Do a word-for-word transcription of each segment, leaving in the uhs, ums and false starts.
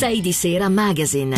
sei di Sera Magazine.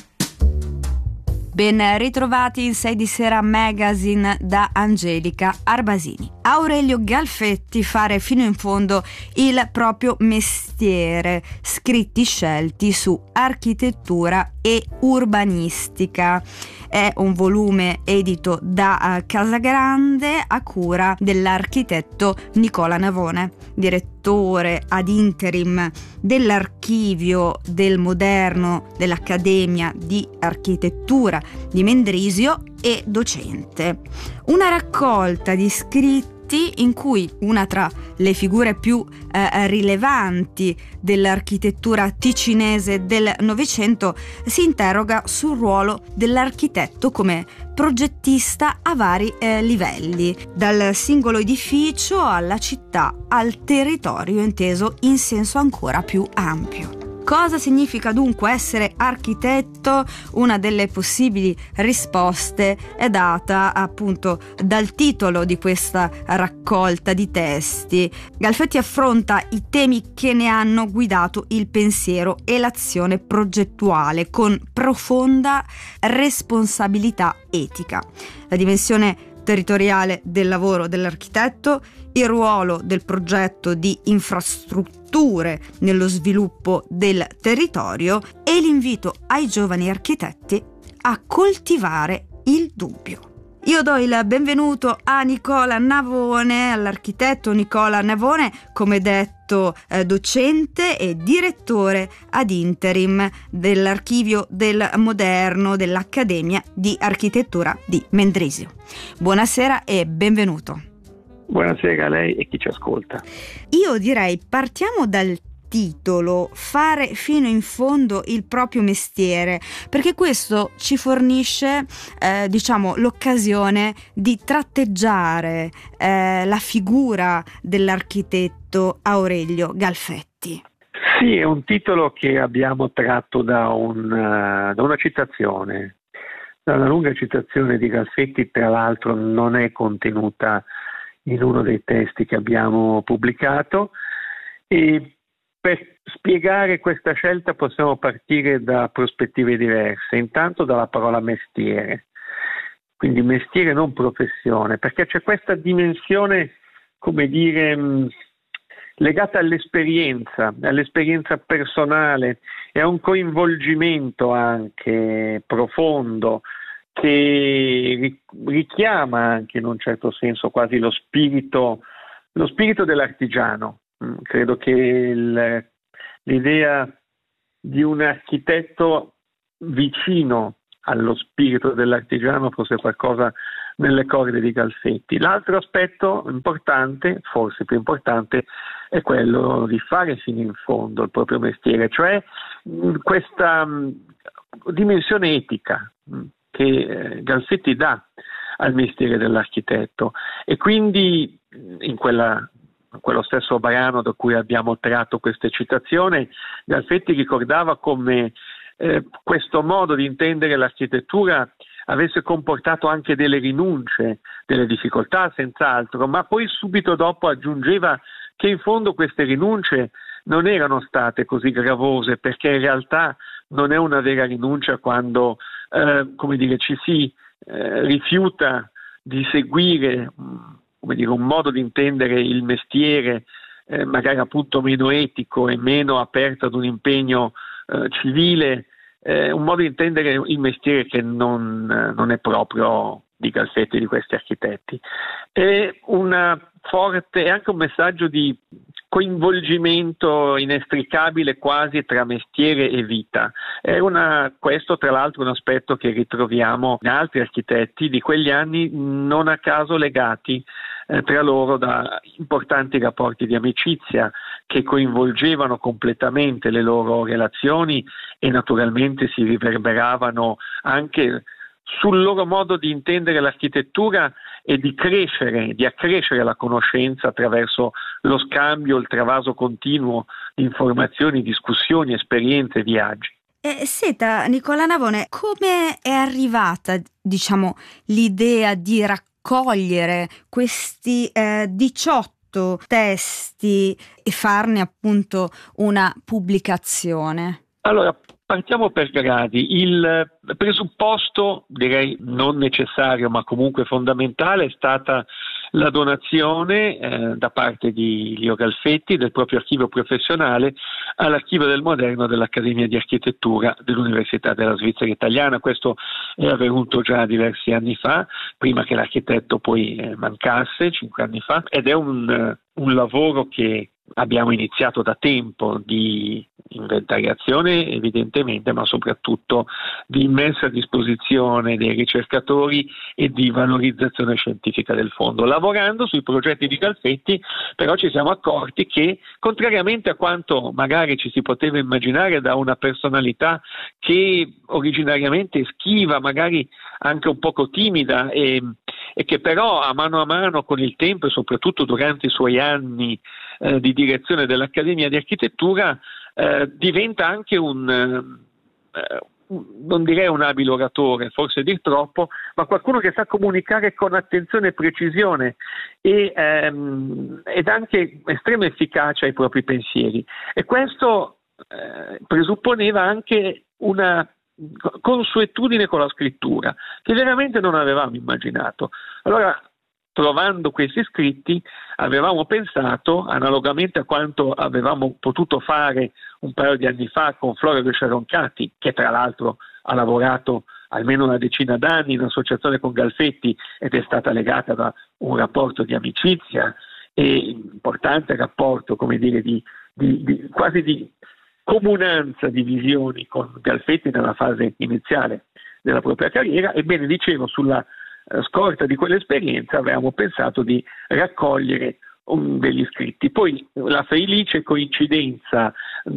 Ben ritrovati in sei di Sera Magazine da Angelica Arbasini. Aurelio Galfetti, fare fino in fondo il proprio mestiere, scritti scelti su architettura e urbanistica. È un volume edito da Casagrande a cura dell'architetto Nicola Navone, direttore ad interim dell'Archivio del Moderno dell'Accademia di Architettura di Mendrisio e docente. Una raccolta di scritti in cui una tra le figure più eh, rilevanti dell'architettura ticinese del Novecento si interroga sul ruolo dell'architetto come progettista a vari eh, livelli, dal singolo edificio alla città al territorio inteso in senso ancora più ampio. Cosa significa dunque essere architetto? Una delle possibili risposte è data appunto dal titolo di questa raccolta di testi. Galfetti affronta i temi che ne hanno guidato il pensiero e l'azione progettuale con profonda responsabilità etica. La dimensione territoriale del lavoro dell'architetto, il ruolo del progetto di infrastrutture nello sviluppo del territorio e l'invito ai giovani architetti a coltivare il dubbio. Io do il benvenuto a Nicola Navone, all'architetto Nicola Navone, come detto eh, docente e direttore ad interim dell'Archivio del Moderno dell'Accademia di Architettura di Mendrisio. Buonasera e benvenuto. Buonasera a lei e chi ci ascolta. Io direi partiamo dal titolo, fare fino in fondo il proprio mestiere, perché questo ci fornisce eh, diciamo l'occasione di tratteggiare eh, la figura dell'architetto Aurelio Galfetti. Sì, è un titolo che abbiamo tratto da, un, uh, da una citazione, da una lunga citazione di Galfetti, tra l'altro non è contenuta in uno dei testi che abbiamo pubblicato, e per spiegare questa scelta possiamo partire da prospettive diverse. Intanto dalla parola mestiere, quindi mestiere non professione, perché c'è questa dimensione, come dire, mh, legata all'esperienza, all'esperienza personale e a un coinvolgimento anche profondo che richiama anche in un certo senso quasi lo spirito, lo spirito dell'artigiano. Credo che il, l'idea di un architetto vicino allo spirito dell'artigiano fosse qualcosa nelle corde di Galfetti. L'altro aspetto importante, forse più importante, è quello di fare fino in fondo il proprio mestiere, cioè questa dimensione etica che Galfetti dà al mestiere dell'architetto, e quindi in quella quello stesso brano da cui abbiamo tratto questa citazione, Galfetti ricordava come eh, questo modo di intendere l'architettura avesse comportato anche delle rinunce, delle difficoltà senz'altro, ma poi subito dopo aggiungeva che in fondo queste rinunce non erano state così gravose, perché in realtà non è una vera rinuncia quando eh, come dire, ci si eh, rifiuta di seguire come dire, un modo di intendere il mestiere eh, magari appunto meno etico e meno aperto ad un impegno eh, civile, eh, un modo di intendere il mestiere che non, eh, non è proprio di Galfetti e di questi architetti. È una forte, è anche un messaggio di coinvolgimento inestricabile quasi tra mestiere e vita. È una, questo tra l'altro è un aspetto che ritroviamo in altri architetti di quegli anni, non a caso legati eh, tra loro da importanti rapporti di amicizia che coinvolgevano completamente le loro relazioni e naturalmente si riverberavano anche sul loro modo di intendere l'architettura e di crescere, di accrescere la conoscenza attraverso lo scambio, il travaso continuo di informazioni, discussioni, esperienze, viaggi. Eh, senta, Nicola Navone, come è arrivata, diciamo, l'idea di raccogliere questi eh, diciotto testi e farne appunto una pubblicazione? Allora, partiamo per gradi. Il presupposto, direi non necessario ma comunque fondamentale, è stata la donazione eh, da parte di Lio Galfetti del proprio archivio professionale all'archivio del moderno dell'Accademia di Architettura dell'Università della Svizzera Italiana. Questo è avvenuto già diversi anni fa, prima che l'architetto poi eh, mancasse, cinque anni fa, ed è un, uh, un lavoro che abbiamo iniziato da tempo, di inventariazione evidentemente, ma soprattutto di messa a disposizione dei ricercatori e di valorizzazione scientifica del fondo. Lavorando sui progetti di Galfetti, però, ci siamo accorti che, contrariamente a quanto magari ci si poteva immaginare da una personalità che originariamente schiva, magari anche un poco timida, e, e che però a mano a mano con il tempo e soprattutto durante i suoi anni eh, di direzione dell'Accademia di Architettura eh, diventa anche un, eh, non direi un abile oratore, forse dir troppo, ma qualcuno che sa comunicare con attenzione e precisione e, ehm, ed anche estrema efficacia ai propri pensieri. E questo eh, presupponeva anche una consuetudine con la scrittura che veramente non avevamo immaginato. Allora, trovando questi scritti, avevamo pensato, analogamente a quanto avevamo potuto fare un paio di anni fa con Florio Ceroncati, che tra l'altro ha lavorato almeno una decina d'anni in associazione con Galfetti ed è stata legata da un rapporto di amicizia e importante rapporto, come dire, di, di, di quasi di comunanza di visioni con Galfetti nella fase iniziale della propria carriera. Ebbene, dicevo, sulla scorta di quell'esperienza avevamo pensato di raccogliere um, degli scritti. Poi la felice coincidenza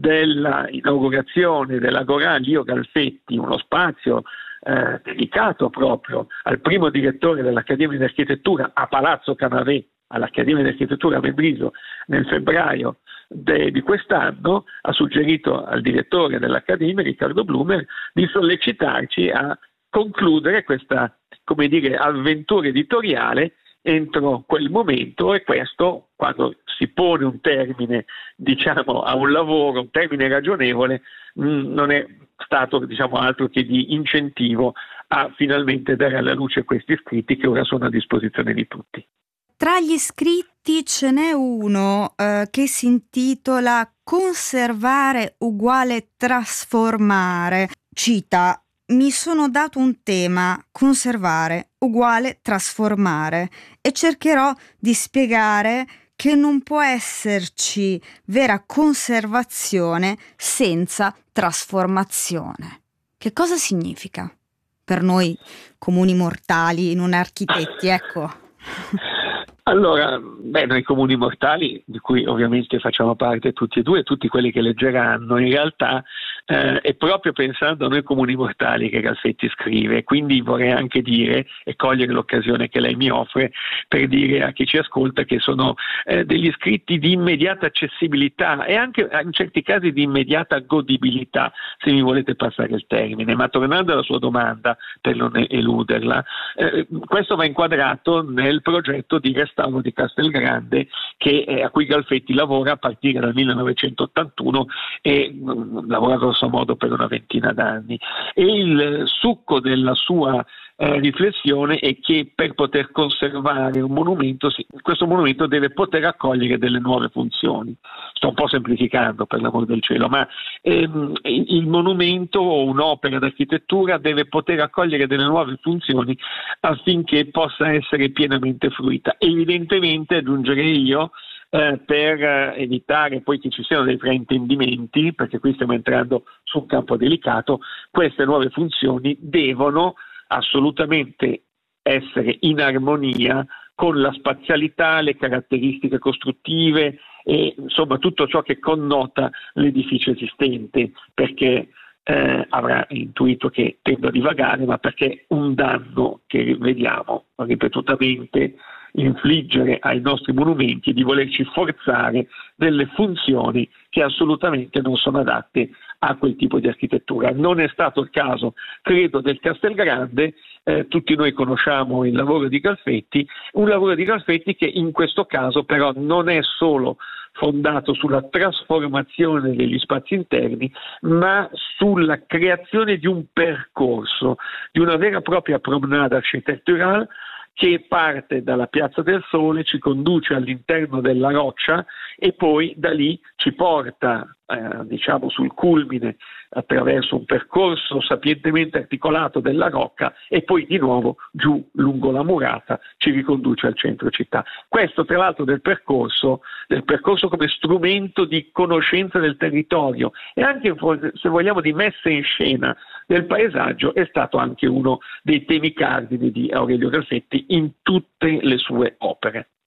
dell'inaugurazione dell'Agorà Lio Galfetti, uno spazio eh, dedicato proprio al primo direttore dell'Accademia di Architettura a Palazzo Canavè, all'Accademia di Architettura a Mendrisio, nel febbraio de, di quest'anno, ha suggerito al direttore dell'Accademia, Riccardo Blumer, di sollecitarci a concludere questa, come dire, avventura editoriale entro quel momento. E questo, quando si pone un termine, diciamo, a un lavoro, un termine ragionevole, mh, non è stato, diciamo, altro che di incentivo a finalmente dare alla luce questi scritti che ora sono a disposizione di tutti. Tra gli scritti ce n'è uno eh, che si intitola Conservare uguale trasformare. Cita: mi sono dato un tema, conservare uguale trasformare, e cercherò di spiegare che non può esserci vera conservazione senza trasformazione. Che cosa significa per noi comuni mortali, non architetti, ecco? Allora, beh, noi comuni mortali, di cui ovviamente facciamo parte tutti e due, tutti quelli che leggeranno, in realtà eh, è proprio pensando a noi comuni mortali che Galfetti scrive. Quindi vorrei anche dire, e cogliere l'occasione che lei mi offre, per dire a chi ci ascolta che sono eh, degli scritti di immediata accessibilità e anche in certi casi di immediata godibilità, se mi volete passare il termine. Ma tornando alla sua domanda, per non eluderla, eh, questo va inquadrato nel progetto di restauro di Castelgrande, che, eh, a cui Galfetti lavora a partire dal millenovecentottantuno e mh, lavora grosso modo per una ventina d'anni. E il succo della sua eh, riflessione è che per poter conservare un monumento, sì, questo monumento deve poter accogliere delle nuove funzioni. Sto un po' semplificando, per l'amor del cielo, ma ehm, il monumento o un'opera d'architettura deve poter accogliere delle nuove funzioni affinché possa essere pienamente fruita. Evidentemente, aggiungerei io, eh, per eh, evitare poi che ci siano dei fraintendimenti, perché qui stiamo entrando su un campo delicato, queste nuove funzioni devono assolutamente essere in armonia con la spazialità, le caratteristiche costruttive e insomma tutto ciò che connota l'edificio esistente, perché eh, avrà intuito che tendo a divagare, ma perché un danno che vediamo ripetutamente infliggere ai nostri monumenti è di volerci forzare delle funzioni che assolutamente non sono adatte a quel tipo di architettura. Non è stato il caso, credo, del Castelgrande. Eh, tutti noi conosciamo il lavoro di Galfetti, un lavoro di Galfetti che in questo caso però non è solo fondato sulla trasformazione degli spazi interni, ma sulla creazione di un percorso, di una vera e propria promenade architecturale che parte dalla Piazza del Sole, ci conduce all'interno della roccia e poi da lì ci porta eh, diciamo sul culmine attraverso un percorso sapientemente articolato della rocca e poi di nuovo giù lungo la murata ci riconduce al centro città. Questo tra l'altro del percorso, del percorso come strumento di conoscenza del territorio e anche se vogliamo di messa in scena del paesaggio è stato anche uno dei temi cardini di Aurelio Galfetti in tutte le sue opere.